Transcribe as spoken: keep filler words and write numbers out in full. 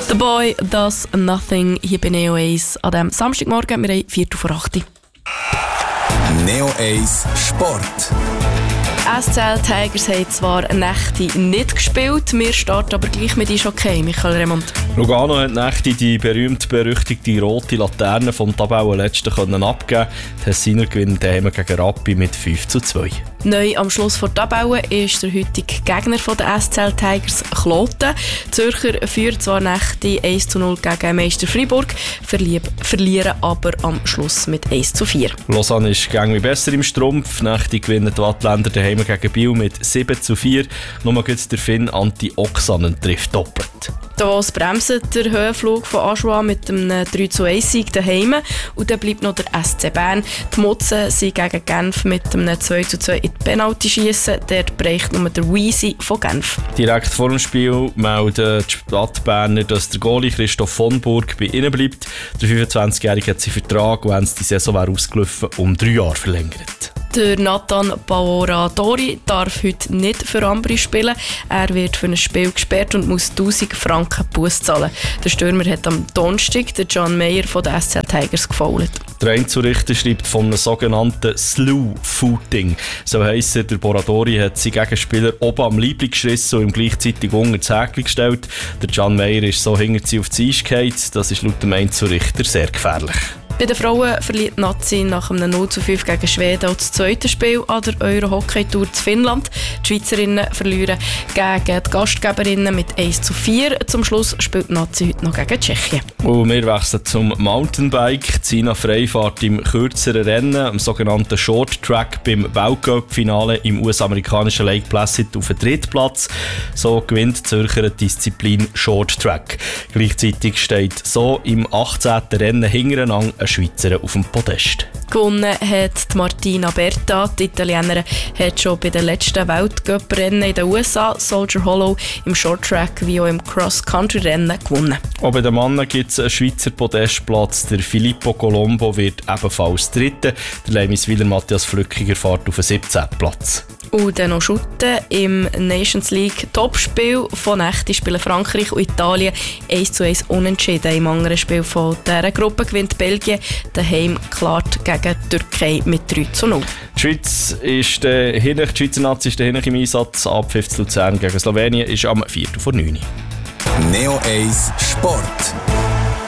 The Boy Does Nothing hier bei Neo eins an diesem Samstagmorgen. Wir haben Viertel vor acht. Neo eins Sport. S C L Tigers haben zwar Nächte nicht gespielt, wir starten aber gleich mit Eishockey, Michael Remond. Lugano hat Nächte die berühmt-berüchtigte rote Laterne vom Tabellenletzten können abgeben. Die Tessiner gewinnen daheim gegen Rappi mit fünf zu zwei. Neu am Schluss der Tabelle ist der heutige Gegner der S C L Tigers Kloten. Die Zürcher führen zwar Nächte eins zu null gegen Meister Freiburg, verlieren aber am Schluss mit eins zu vier. Lausanne ist gängig besser im Strumpf. Nächte gewinnen die Wattländer daheim gegen Biel mit sieben zu vier. Nur gibt der Finn Antti Oksanen trifft doppelt. Davos bremst der Höhenflug von Aschua mit einem drei zu eins Sieg daheim. Und dann bleibt noch der S C Bern. Die Mutzen sind gegen Genf mit einem zwei zu zwei in die Penalty schiessen. Dort bereicht nur der Weezy von Genf. Direkt vor dem Spiel melden die Stadtberner, dass der Goalie Christoph von Burg bei ihnen bleibt. Der fünfundzwanzigjährige hat seinen Vertrag, wenn es die Saison wäre ausgelaufen, um drei Jahre verlängert. Der Nathan Paoratori darf heute nicht für Ambri spielen. Er wird für ein Spiel gesperrt und muss tausend Franken Buß zahlen. Der Stürmer hat am Donnerstag den John Mayer von den S C L Tigers gefoult. Der Einzurichter schreibt von einem sogenannten Slew-Footing. So heisst er, der Boradori hat seinen Gegenspieler oben am Leibli geschissen und ihm gleichzeitig unter das Häkchen gestellt. Der John Mayer ist so hinter sie auf die Eis gefallen. Das ist laut dem Einzurichter sehr gefährlich. Bei den Frauen verliert die Nazi nach einem null zu fünf gegen Schweden auch das zweite Spiel an der Euro-Hockey-Tour zu Finnland. Die Schweizerinnen verlieren gegen die Gastgeberinnen mit eins zu vier. Zum Schluss spielt die Nazi heute noch gegen Tschechien. Und wir wechseln zum Mountainbike. Zina Frey fährt im kürzeren Rennen, am sogenannten Short Track, beim Weltcup-Finale im U S-amerikanischen Lake Placid auf den dritten Platz. So gewinnt die Zürcher die Disziplin Short Track. Gleichzeitig steht so im achtzehnten Rennen hintereinander ein Schweizer auf dem Podest. Gewonnen hat die Martina Berta. Die Italienerin hat schon bei den letzten Weltcup-Rennen in den U S A, Soldier Hollow, im Short-Track wie auch im Cross-Country-Rennen gewonnen. Auch bei den Männern gibt es einen Schweizer Podestplatz. Der Filippo Colombo wird ebenfalls Dritter. Der Leimiswiler Matthias Flückiger fährt auf den siebzehnten Platz. Und dann noch Schutten im Nations League Topspiel von Nächte spielen Frankreich und Italien eins zu eins unentschieden. Im anderen Spiel von dieser Gruppe gewinnt Belgien daheim klart gegen die Türkei mit drei zu null. Die Schweiz ist der Hinrich, die Schweizer Nazi ist der Hinrich im Einsatz. Abpfiff zu Luzern gegen Slowenien ist am viertel vor neun. Neo eins Sport.